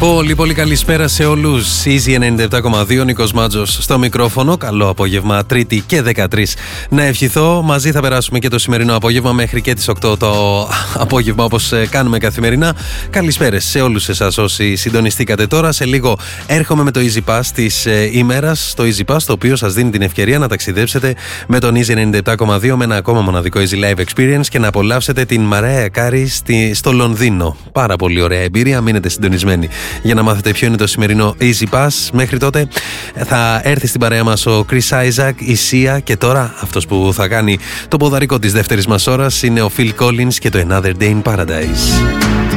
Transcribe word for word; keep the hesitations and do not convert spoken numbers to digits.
Πολύ πολύ καλησπέρα σε όλους. Easy ενενήντα επτά κόμμα δύο, Νίκος Μάτζος στο μικρόφωνο. Καλό απόγευμα, Τρίτη και δεκατρείς. Να ευχηθώ, μαζί θα περάσουμε και το σημερινό απόγευμα μέχρι και τις οκτώ το απόγευμα, όπως κάνουμε καθημερινά. Καλησπέρες σε όλους εσάς όσοι συντονιστήκατε τώρα. Σε λίγο έρχομαι με το Easy Pass της ε, ημέρας. Το Easy Pass, το οποίο σας δίνει την ευκαιρία να ταξιδέψετε με τον Easy ενενήντα επτά κόμμα δύο με ένα ακόμα μοναδικό Easy Live Experience και να απολαύσετε την Mariah Carey στη, στο Λονδίνο. Πάρα πολύ ωραία εμπειρία. Μείνετε συντονισμένοι για να μάθετε ποιο είναι το σημερινό Easy Pass. Μέχρι τότε θα έρθει στην παρέα μας ο Chris Isaac, η Sia, και τώρα αυτός που θα κάνει το ποδαρικό της δεύτερης μας ώρας είναι ο Phil Collins και το Another Day in Paradise.